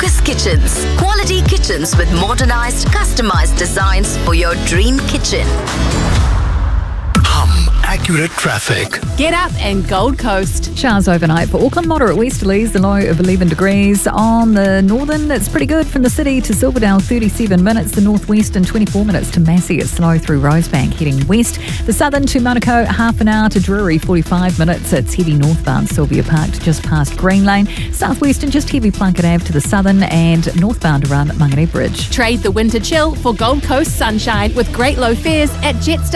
Focus Kitchens. Quality kitchens with modernized, customized designs for your dream kitchen. Accurate traffic. Get up and Gold Coast. Showers overnight for Auckland, moderate westerlies, the low of 11 degrees. On the northern, it's pretty good from the city to Silverdale, 37 minutes. The northwestern, 24 minutes to Massey. It's slow through Rosebank, heading west. The southern to Manukau, half an hour to Drury, 45 minutes. It's heavy northbound, Sylvia Park to just past Green Lane. Southwestern, just heavy Plunkett Ave to the southern, and northbound around Mangere Bridge. Trade the winter chill for Gold Coast sunshine with great low fares at Jetstar.